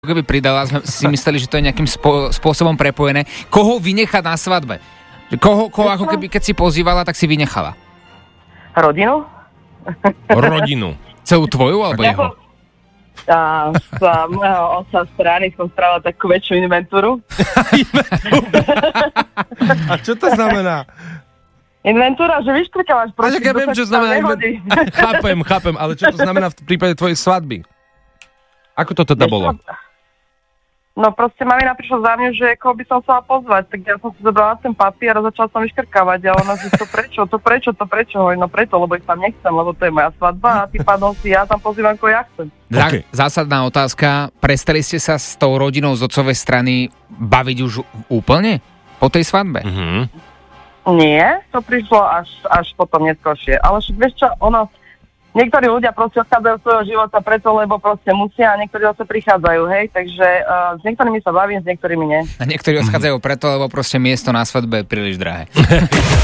keby pridala, sme si mysleli, že to je nejakým spôsobom prepojené. Koho vynechať na svadbe? Koho ako keby, keď si pozývala, tak si vynechala? Rodinu? Rodinu. Celú tvoju, alebo jeho? Z môjho otca strany som spravila takú väčšiu inventúru. A čo to znamená? Inventúra, že vyštrikávaš proti, ja viem, čo znamená Chápem, ale čo to znamená v prípade tvojej svadby? Ako to teda bolo? No proste mamina prišla za mňa, že koho by som chcela pozvať, tak ja som si zobrala ten papier a začala som vyškrkávať a ona, že to prečo, no preto, lebo ich tam nechcem, lebo to je moja svadba a tým pádom si ja tam pozývam, ako ja chcem. Okay. Zásadná otázka, prestali ste sa s tou rodinou z otcovej strany baviť už úplne po tej svadbe? Mm-hmm. Nie, to prišlo až potom neskôršie, ale však vieš čo, niektorí ľudia proste odchádzajú z svojho života preto, lebo proste musia a niektorí zase prichádzajú, hej, takže s niektorými sa bavím, s niektorými nie. A niektorí odchádzajú preto, lebo proste miesto na svadbe je príliš drahé.